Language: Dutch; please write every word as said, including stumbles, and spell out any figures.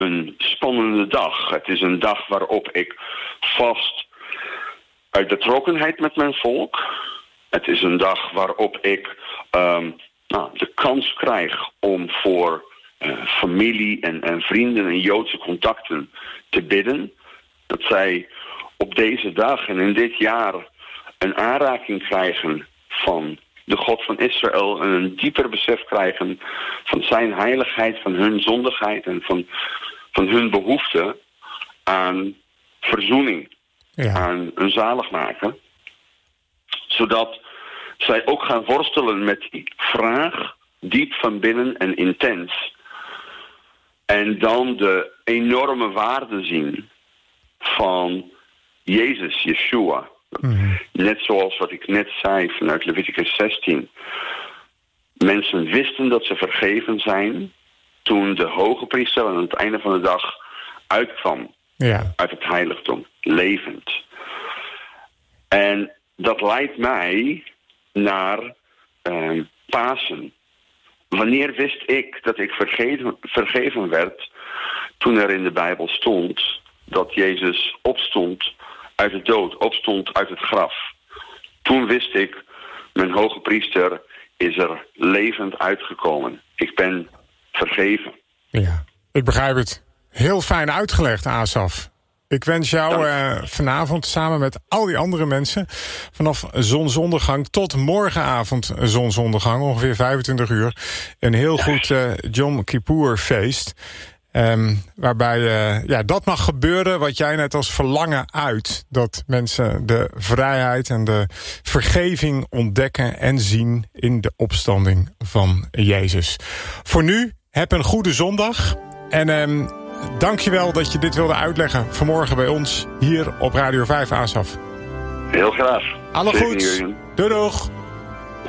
een spannende dag. Het is een dag waarop ik vast uit betrokkenheid met mijn volk. Het is een dag waarop ik um, nou, de kans krijg om voor uh, familie en, en vrienden en Joodse contacten te bidden. Dat zij op deze dag en in dit jaar een aanraking krijgen van de God van Israël en een dieper besef krijgen van zijn heiligheid, van hun zondigheid en van, van hun behoefte aan verzoening, ja. aan een zaligmaken. Zodat zij ook gaan worstelen met die vraag, diep van binnen en intens. En dan de enorme waarde zien van Jezus, Yeshua. Mm-hmm. Net zoals wat ik net zei vanuit Leviticus zestien. Mensen wisten dat ze vergeven zijn toen de hoge priester aan het einde van de dag uitkwam. Ja. Uit het heiligdom, levend. En dat leidt mij naar uh, Pasen. Wanneer wist ik dat ik vergeven, vergeven werd toen er in de Bijbel stond dat Jezus opstond uit de dood, opstond uit het graf. Toen wist ik, mijn hoge priester is er levend uitgekomen. Ik ben vergeven. Ja, ik begrijp het. Heel fijn uitgelegd, Asaf. Ik wens jou uh, vanavond samen met al die andere mensen vanaf zonsondergang tot morgenavond zonsondergang, ongeveer vijfentwintig uur, een heel goed uh, Yom Kippur feest. Um, waarbij uh, ja, dat mag gebeuren wat jij net als verlangen uit. Dat mensen de vrijheid en de vergeving ontdekken en zien in de opstanding van Jezus. Voor nu, heb een goede zondag. En um, dankjewel dat je dit wilde uitleggen vanmorgen bij ons hier op Radio vijf, Asaf. Heel graag. Alle goed. Doei doeg.